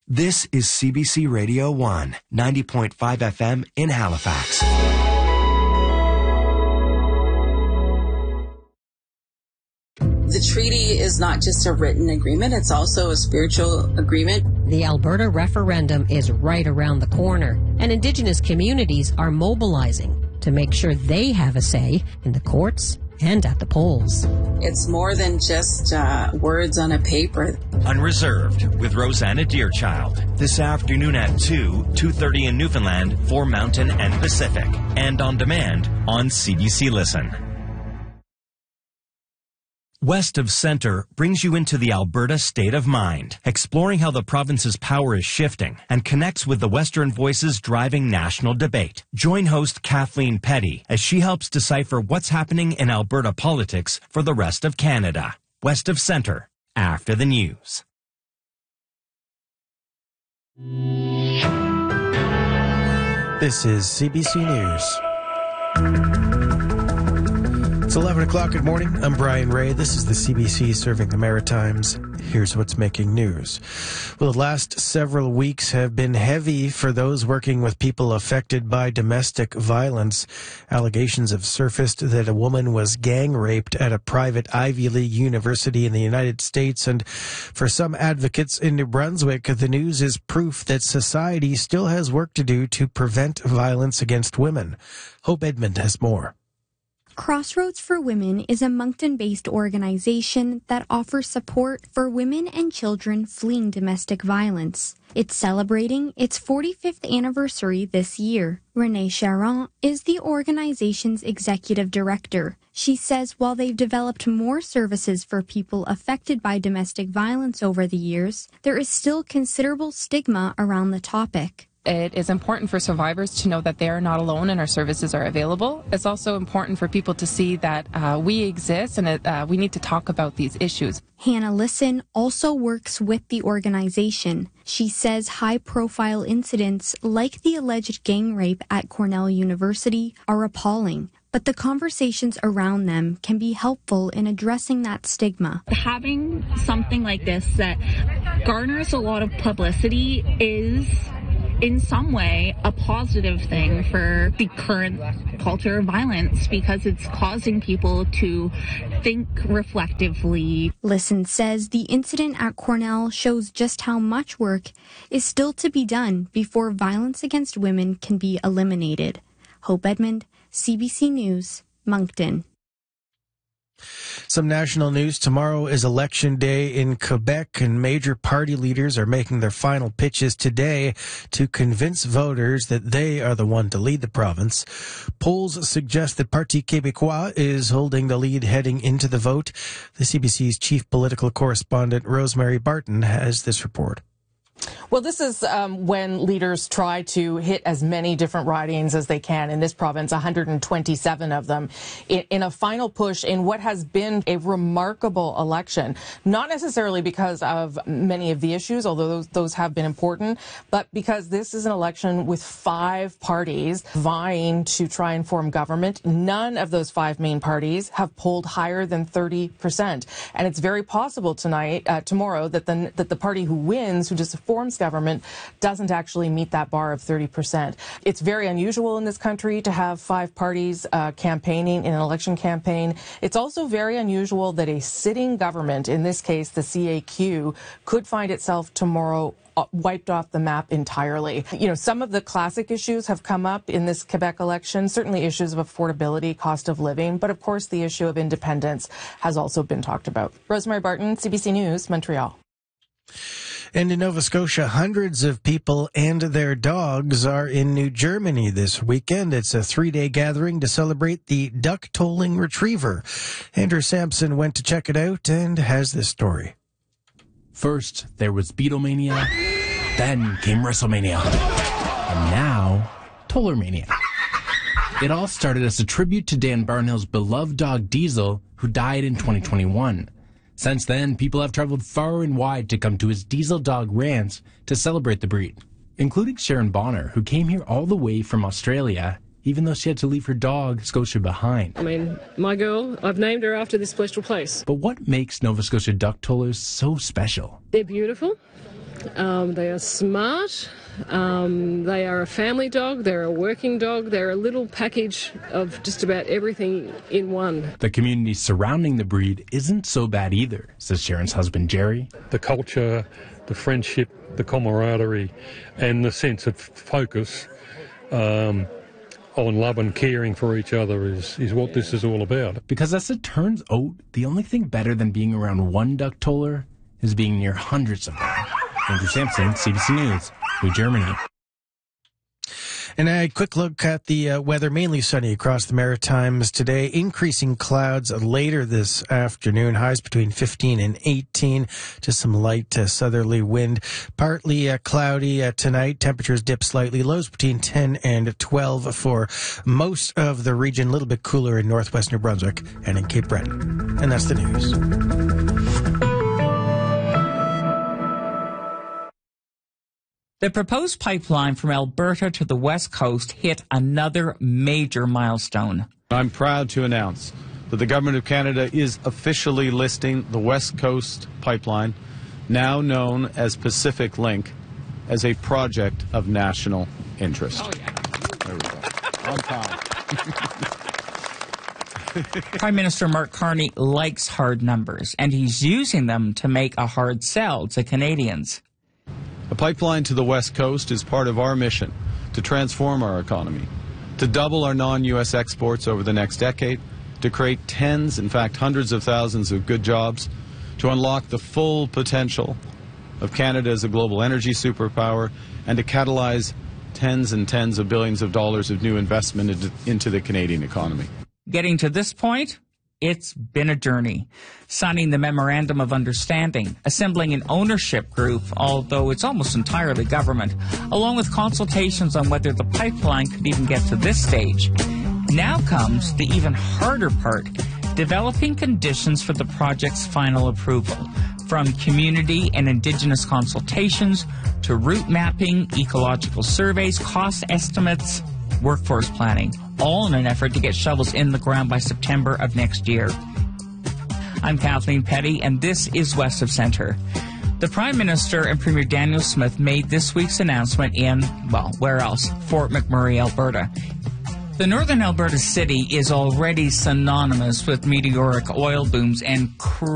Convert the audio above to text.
This is CBC Radio 1, 90.5 FM in Halifax. The treaty is not just a written agreement, it's also a spiritual agreement. The Alberta referendum is right around the corner, and Indigenous communities are mobilizing to make sure they have a say in the courts and at the polls. It's more than just words on a paper. Unreserved with Rosanna Deerchild. This afternoon at 2:30 in Newfoundland for Mountain and Pacific. And on demand on CBC Listen. West of Centre brings you into the Alberta state of mind, exploring how the province's power is shifting and connects with the Western voices driving national debate. Join host Kathleen Petty as she helps decipher what's happening in Alberta politics for the rest of Canada. West of Centre, after the news. This is CBC News. It's 11 o'clock. Good morning. I'm Brian Ray. This is the CBC serving the Maritimes. Here's what's making news. Well, the last several weeks have been heavy for those working with people affected by domestic violence. Allegations have surfaced that a woman was gang raped at a private Ivy League university in the United States. And for some advocates in New Brunswick, the news is proof that society still has work to do to prevent violence against women. Hope Edmond has more. Crossroads for Women is a Moncton-based organization that offers support for women and children fleeing domestic violence. It's celebrating its 45th anniversary this year. Renee Charon is the organization's executive director. She says while they've developed more services for people affected by domestic violence over the years, there is still considerable stigma around the topic. It is important for survivors to know that they are not alone and our services are available. It's also important for people to see that we exist and we need to talk about these issues. Hannah Lisson also works with the organization. She says high-profile incidents like the alleged gang rape at Cornell University are appalling, but the conversations around them can be helpful in addressing that stigma. Having something like this that garners a lot of publicity is in some way a positive thing for the current culture of violence because it's causing people to think reflectively. Lisson says the incident at Cornell shows just how much work is still to be done before violence against women can be eliminated. Hope Edmond, CBC News, Moncton. Some national news. Tomorrow is election day in Quebec, and major party leaders are making their final pitches today to convince voters that they are the one to lead the province. Polls suggest that Parti Québécois is holding the lead heading into the vote. The CBC's chief political correspondent, Rosemary Barton, has this report. Well, this is when leaders try to hit as many different ridings as they can in this province, 127 of them, in a final push in what has been a remarkable election, not necessarily because of many of the issues, although those have been important, but because this is an election with 5 parties vying to try and form government. None of those 5 main parties have polled higher than 30%. And it's very possible tomorrow, that the party who wins, who just forms government, doesn't actually meet that bar of 30%. It's very unusual in this country to have 5 parties campaigning in an election campaign. It's also very unusual that a sitting government, in this case the CAQ, could find itself tomorrow wiped off the map entirely. You know, some of the classic issues have come up in this Quebec election, certainly issues of affordability, cost of living, but of course the issue of independence has also been talked about. Rosemary Barton, CBC News, Montreal. And in Nova Scotia, hundreds of people and their dogs are in New Germany this weekend. It's a 3-day gathering to celebrate the duck-tolling retriever. Andrew Sampson went to check it out and has this story. First, there was Beatlemania, then came WrestleMania, and now Tollermania. It all started as a tribute to Dan Barnhill's beloved dog Diesel, who died in 2021. Since then, people have traveled far and wide to come to his Diesel Dog Ranch to celebrate the breed, including Sharon Bonner, who came here all the way from Australia, even though she had to leave her dog, Scotia, behind. I mean, my girl, I've named her after this special place. But what makes Nova Scotia duck tollers so special? They're beautiful. They are smart. They are a family dog. They're a working dog. They're a little package of just about everything in one. The community surrounding the breed isn't so bad either, says Sharon's husband, Jerry. The culture, the friendship, the camaraderie, and the sense of focus on love and caring for each other is what this is all about. Because as it turns out, the only thing better than being around one duck toller is being near hundreds of them. Andrew Sampson, CBC News, New Germany. And a quick look at the weather, mainly sunny across the Maritimes today. Increasing clouds later this afternoon. Highs between 15 and 18. Just some light southerly wind. Partly cloudy tonight. Temperatures dip slightly. Lows between 10 and 12 for most of the region. A little bit cooler in northwest New Brunswick and in Cape Breton. And that's the news. The proposed pipeline from Alberta to the West Coast hit another major milestone. I'm proud to announce that the Government of Canada is officially listing the West Coast Pipeline, now known as Pacific Link, as a project of national interest. Oh, yeah. There we go. On time. Prime Minister Mark Carney likes hard numbers, and he's using them to make a hard sell to Canadians. A pipeline to the West Coast is part of our mission to transform our economy, to double our non-U.S. exports over the next decade, to create tens, in fact hundreds of thousands of good jobs, to unlock the full potential of Canada as a global energy superpower, and to catalyze tens and tens of billions of dollars of new investment into the Canadian economy. Getting to this point, it's been a journey. Signing the Memorandum of Understanding, assembling an ownership group, although it's almost entirely government, along with consultations on whether the pipeline could even get to this stage. Now comes the even harder part, developing conditions for the project's final approval. From community and Indigenous consultations to route mapping, ecological surveys, cost estimates, workforce planning, all in an effort to get shovels in the ground by September of next year. I'm Kathleen Petty, and this is West of Centre. The Prime Minister and Premier Daniel Smith made this week's announcement in, well, where else? Fort McMurray, Alberta. The northern Alberta city is already synonymous with meteoric oil booms and